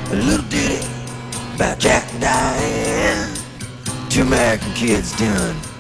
A little ditty about Jack and Diane. Two American kids doing